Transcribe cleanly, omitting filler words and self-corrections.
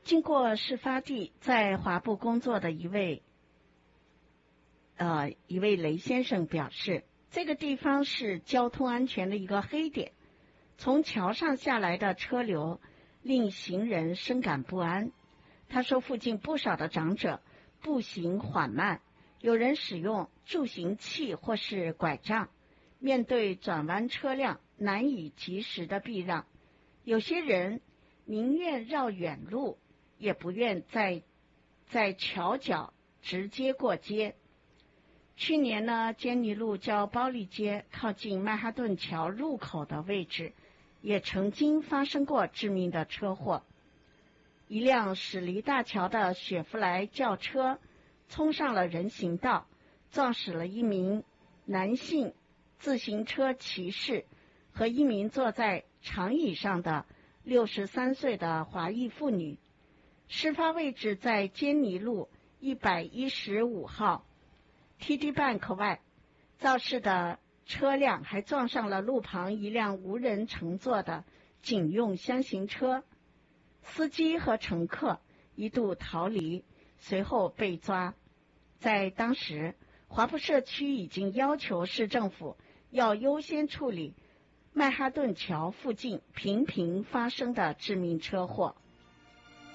经过事发地在华埠工作的一位雷先生表示，这个地方是交通安全的一个黑点，从桥上下来的车流令行人深感不安。他说附近不少的长者步行缓慢，有人使用助行器或是拐杖，面对转弯车辆难以及时的避让，有些人宁愿绕远路，也不愿在桥角直接过街。去年呢，坚尼路较包利街靠近曼哈顿桥入口的位置也曾经发生过致命的车祸。一辆驶离大桥的雪佛兰轿车冲上了人行道，撞死了一名男性自行车骑士和一名坐在长椅上的63岁的华裔妇女。事发位置在坚尼路115号 TD Bank 外，肇事的车辆还撞上了路旁一辆无人乘坐的警用箱型车，司机和乘客一度逃离，随后被抓。在当时，华埠社区已经要求市政府要优先处理曼哈顿桥附近频频发生的致命车祸。